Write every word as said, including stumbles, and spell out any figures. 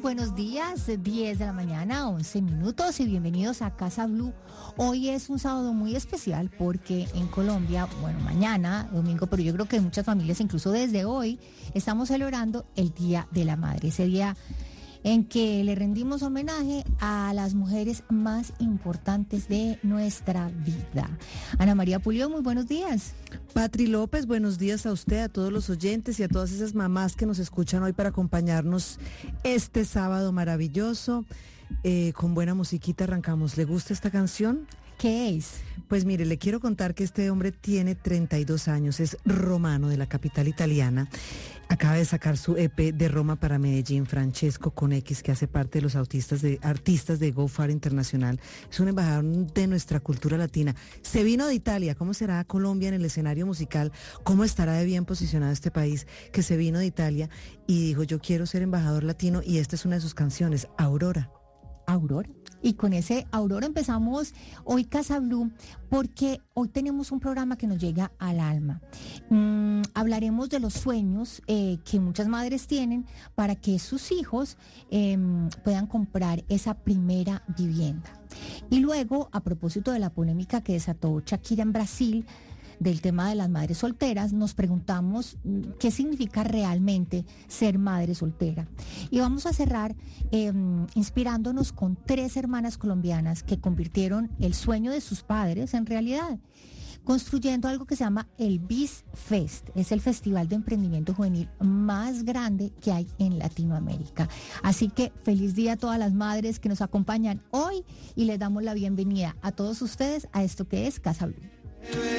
buenos días, diez de la mañana, once minutos y bienvenidos a Casa Blue. Hoy es un sábado muy especial porque en Colombia, bueno, mañana, domingo, pero yo creo que muchas familias, incluso desde hoy, estamos celebrando el Día de la Madre, ese día en que le rendimos homenaje a las mujeres más importantes de nuestra vida. Ana María Pulido, muy buenos días. Patri López, buenos días a usted, a todos los oyentes y a todas esas mamás que nos escuchan hoy para acompañarnos este sábado maravilloso. Eh, con buena musiquita arrancamos. ¿Le gusta esta canción? ¿Qué es? Pues mire, le quiero contar que este hombre tiene treinta y dos años, es romano de la capital italiana. Acaba de sacar su E P de Roma para Medellín, Francesco con X, que hace parte de los artistas de, artistas de Go Far Internacional. Es un embajador de nuestra cultura latina. Se vino de Italia. ¿Cómo será Colombia en el escenario musical? ¿Cómo estará de bien posicionado este país que se vino de Italia y dijo, yo quiero ser embajador latino? Y esta es una de sus canciones, Aurora. Aurora. Y con ese Aurora empezamos hoy Casa Blue, porque hoy tenemos un programa que nos llega al alma. Mm, hablaremos de los sueños eh, que muchas madres tienen para que sus hijos eh, puedan comprar esa primera vivienda. Y luego, a propósito de la polémica que desató Shakira en Brasil, del tema de las madres solteras, nos preguntamos qué significa realmente ser madre soltera. Y vamos a cerrar eh, inspirándonos con tres hermanas colombianas que convirtieron el sueño de sus padres en realidad, construyendo algo que se llama el Biz Fest. Es el festival de emprendimiento juvenil más grande que hay en Latinoamérica. Así que feliz día a todas las madres que nos acompañan hoy y les damos la bienvenida a todos ustedes a esto que es Casa Blue.